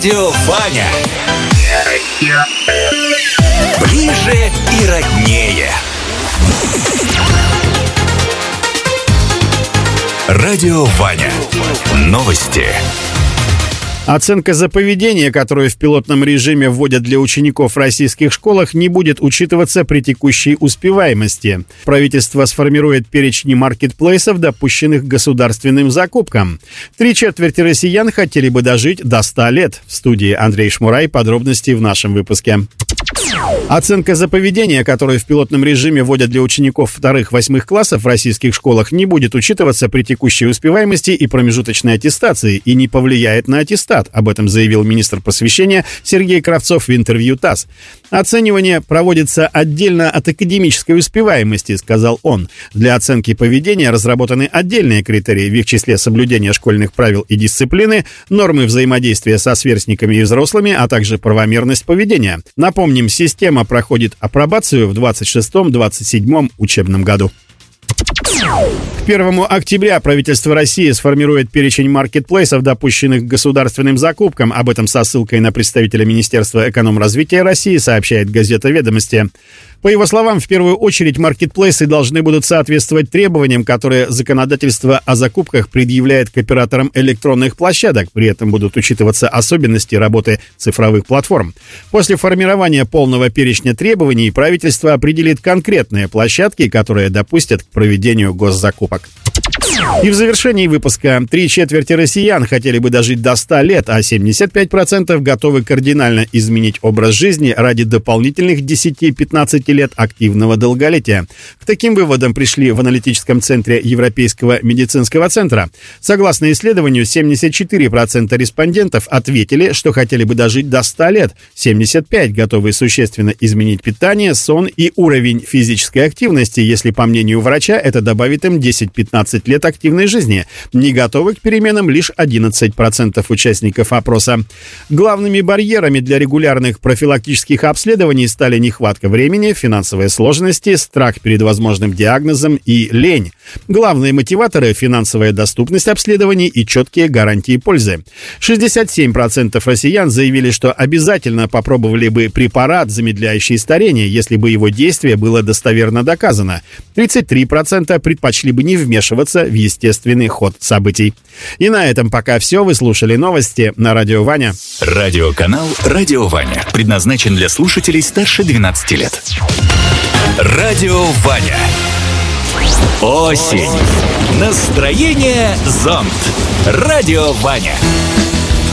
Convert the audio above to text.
Радио Ваня. Ближе и роднее. Радио Ваня. Новости. Оценка за поведение, которую в пилотном режиме вводят для учеников в российских школах, не будет учитываться при текущей успеваемости. Правительство сформирует перечни маркетплейсов, допущенных к государственным закупкам. 3/4 россиян хотели бы дожить до 100 лет. В студии Андрей Шмурай. Подробности в нашем выпуске. Оценка за поведение, которую в пилотном режиме вводят для учеников 2-8 классов в российских школах, не будет учитываться при текущей успеваемости и промежуточной аттестации и не повлияет на аттестат. Об этом заявил министр просвещения Сергей Кравцов в интервью ТАСС. Оценивание проводится отдельно от академической успеваемости, сказал он. Для оценки поведения разработаны отдельные критерии, в их числе соблюдение школьных правил и дисциплины, нормы взаимодействия со сверстниками и взрослыми, а также правомерность поведения. Напомним, система проходит апробацию в 26-27 учебном году. К 1 октября правительство России сформирует перечень маркетплейсов, допущенных к государственным закупкам. Об этом со ссылкой на представителя Министерства экономразвития России сообщает газета «Ведомости». По его словам, в первую очередь маркетплейсы должны будут соответствовать требованиям, которые законодательство о закупках предъявляет к операторам электронных площадок. При этом будут учитываться особенности работы цифровых платформ. После формирования полного перечня требований правительство определит конкретные площадки, которые допустят к проведению госзакупок. И в завершении выпуска 3/4 россиян хотели бы дожить до 100 лет, а 75% готовы кардинально изменить образ жизни ради дополнительных 10-15 лет активного долголетия. К таким выводам пришли в аналитическом центре Европейского медицинского центра. Согласно исследованию, 74% респондентов ответили, что хотели бы дожить до 100 лет, 75% готовы существенно изменить питание, сон и уровень физической активности, если, по мнению врача, это добавит им 10-15 лет активной жизни. Не готовы к переменам лишь 11% участников опроса. Главными барьерами для регулярных профилактических обследований стали нехватка времени, финансовые сложности, страх перед возможным диагнозом и лень. Главные мотиваторы – финансовая доступность обследований и четкие гарантии пользы. 67% россиян заявили, что обязательно попробовали бы препарат, замедляющий старение, если бы его действие было достоверно доказано. 33% предпочли бы не вмешиваться в естественный ход событий. И на этом пока все. Вы слушали новости на Радио Ваня. Радиоканал «Радио Ваня» предназначен для слушателей старше 12 лет. Радио Ваня. Осень. Настроение зонт. Радио Ваня.